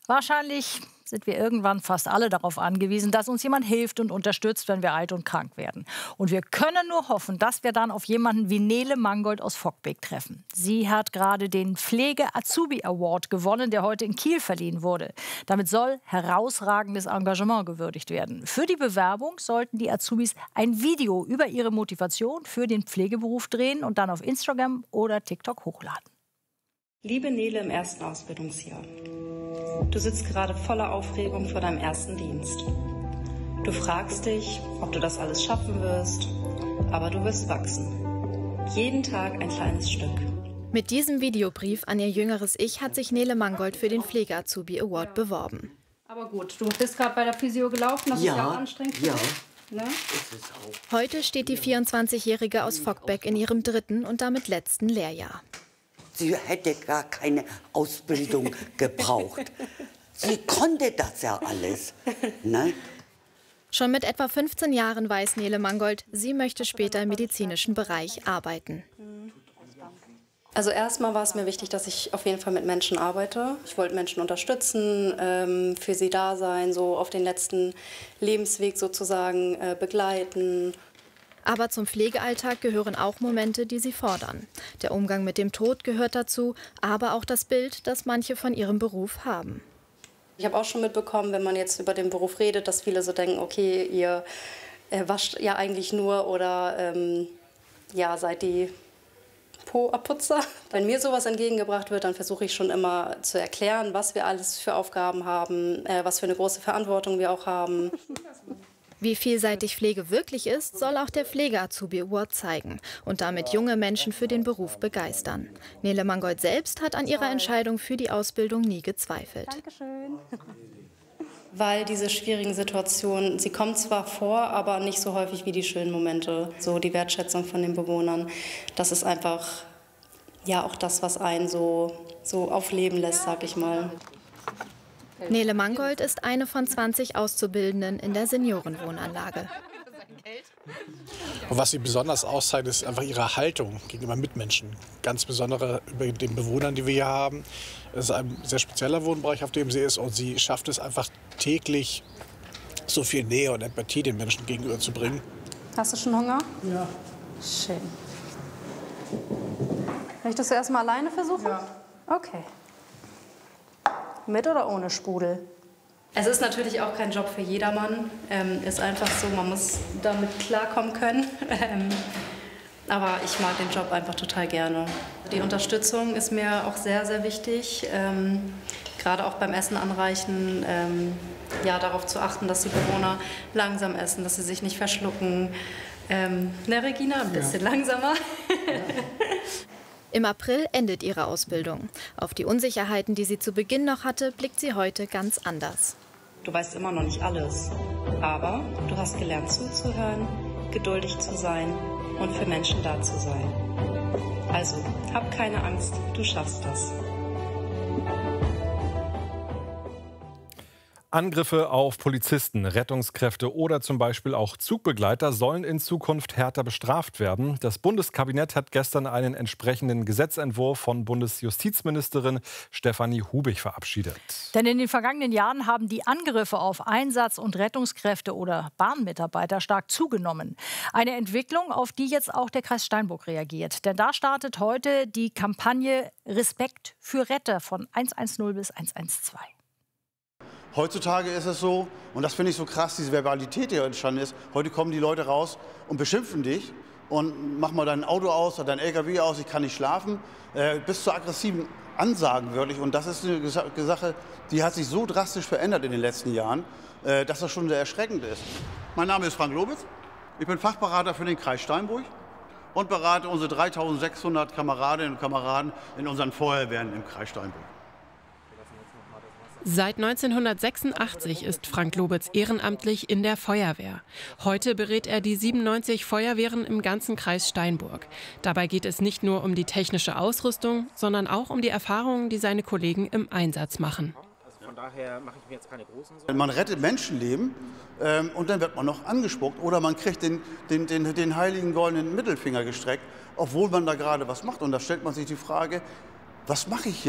Wahrscheinlich sind wir irgendwann fast alle darauf angewiesen, dass uns jemand hilft und unterstützt, wenn wir alt und krank werden. Und wir können nur hoffen, dass wir dann auf jemanden wie Nele Mangold aus Vockbeek treffen. Sie hat gerade den Pflege-Azubi-Award gewonnen, der heute in Kiel verliehen wurde. Damit soll herausragendes Engagement gewürdigt werden. Für die Bewerbung sollten die Azubis ein Video über ihre Motivation für den Pflegeberuf drehen und dann auf Instagram oder TikTok hochladen. Liebe Nele im ersten Ausbildungsjahr. Du sitzt gerade voller Aufregung vor deinem ersten Dienst. Du fragst dich, ob du das alles schaffen wirst, aber du wirst wachsen. Jeden Tag ein kleines Stück. Mit diesem Videobrief an ihr jüngeres Ich hat sich Nele Mangold für den Pflege-Azubi-Award beworben. Aber gut, du bist gerade bei der Physio gelaufen, das ist ja auch anstrengend für dich. Ne? Heute steht die 24-Jährige aus Vockbeek in ihrem 3. und damit letzten Lehrjahr. Sie hätte gar keine Ausbildung gebraucht. Sie konnte das ja alles. Ne? Schon mit etwa 15 Jahren weiß Nele Mangold, sie möchte später im medizinischen Bereich arbeiten. Also erstmal war es mir wichtig, dass ich auf jeden Fall mit Menschen arbeite. Ich wollte Menschen unterstützen, für sie da sein, so auf den letzten Lebensweg sozusagen begleiten. Aber zum Pflegealltag gehören auch Momente, die sie fordern. Der Umgang mit dem Tod gehört dazu, aber auch das Bild, das manche von ihrem Beruf haben. Ich habe auch schon mitbekommen, wenn man jetzt über den Beruf redet, dass viele so denken, okay, ihr wascht ja eigentlich nur oder ja, seid die Po-Abputzer. Wenn mir sowas entgegengebracht wird, dann versuche ich schon immer zu erklären, was wir alles für Aufgaben haben, was für eine große Verantwortung wir auch haben. Wie vielseitig Pflege wirklich ist, soll auch der Pflege-Azubi-Award zeigen und damit junge Menschen für den Beruf begeistern. Nele Mangold selbst hat an ihrer Entscheidung für die Ausbildung nie gezweifelt. Dankeschön. Weil diese schwierigen Situationen, sie kommen zwar vor, aber nicht so häufig wie die schönen Momente. So die Wertschätzung von den Bewohnern, das ist einfach ja auch das, was einen so aufleben lässt, sag ich mal. Nele Mangold ist eine von 20 Auszubildenden in der Seniorenwohnanlage. Und was sie besonders auszeichnet, ist einfach ihre Haltung gegenüber Mitmenschen. Ganz besondere über den Bewohnern, die wir hier haben. Es ist ein sehr spezieller Wohnbereich, auf dem sie ist. Und sie schafft es einfach täglich, so viel Nähe und Empathie den Menschen gegenüber zu bringen. Hast du schon Hunger? Ja. Schön. Möchtest du erst mal alleine versuchen? Ja. Okay. Mit oder ohne Sprudel? Es ist natürlich auch kein Job für jedermann. Ist einfach so, man muss damit klarkommen können. Aber ich mag den Job einfach total gerne. Die Unterstützung ist mir auch sehr, sehr wichtig. Gerade auch beim Essen anreichen, ja, darauf zu achten, dass die Bewohner langsam essen, dass sie sich nicht verschlucken. Ne, Regina, ein bisschen langsamer. Ja. Im April endet ihre Ausbildung. Auf die Unsicherheiten, die sie zu Beginn noch hatte, blickt sie heute ganz anders. Du weißt immer noch nicht alles, aber du hast gelernt zuzuhören, geduldig zu sein und für Menschen da zu sein. Also, hab keine Angst, du schaffst das. Angriffe auf Polizisten, Rettungskräfte oder zum Beispiel auch Zugbegleiter sollen in Zukunft härter bestraft werden. Das Bundeskabinett hat gestern einen entsprechenden Gesetzentwurf von Bundesjustizministerin Stefanie Hubig verabschiedet. Denn in den vergangenen Jahren haben die Angriffe auf Einsatz- und Rettungskräfte oder Bahnmitarbeiter stark zugenommen. Eine Entwicklung, auf die jetzt auch der Kreis Steinburg reagiert. Denn da startet heute die Kampagne Respekt für Retter von 110 bis 112. Heutzutage ist es so, und das finde ich so krass, diese Verbalität, die hier entstanden ist. Heute kommen die Leute raus und beschimpfen dich und mach mal dein Auto aus oder dein LKW aus, ich kann nicht schlafen, bis zu aggressiven Ansagen wirklich. Und das ist eine Sache, die hat sich so drastisch verändert in den letzten Jahren, dass das schon sehr erschreckend ist. Mein Name ist Frank Lobitz, ich bin Fachberater für den Kreis Steinburg und berate unsere 3600 Kameradinnen und Kameraden in unseren Feuerwehren im Kreis Steinburg. Seit 1986 ist Frank Lobitz ehrenamtlich in der Feuerwehr. Heute berät er die 97 Feuerwehren im ganzen Kreis Steinburg. Dabei geht es nicht nur um die technische Ausrüstung, sondern auch um die Erfahrungen, die seine Kollegen im Einsatz machen. Von daher mache ich mir jetzt keine großen Sorgen. Man rettet Menschenleben und dann wird man noch angespuckt oder man kriegt den heiligen goldenen Mittelfinger gestreckt, obwohl man da gerade was macht. Und da stellt man sich die Frage, was mache ich hier?